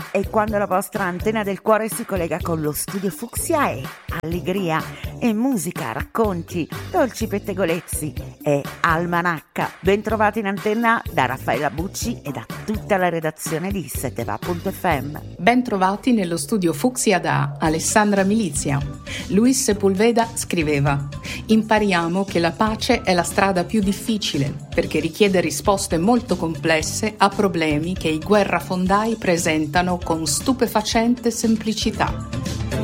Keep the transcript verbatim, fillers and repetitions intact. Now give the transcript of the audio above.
e quando la vostra antenna del cuore si collega con lo studio Fucsia è allegria e musica, racconti, dolci pettegolezzi e almanacca. Bentrovati in antenna da Raffaella Bucci e da tutta la redazione di sette va punto effe emme. Bentrovati nello studio Fucsia da Alessandra Milizia. Luis Sepulveda scriveva: impariamo che la pace è la strada più difficile perché richiede risposte molto complesse a problemi che i guerrafondai presentano con stupefacente semplicità.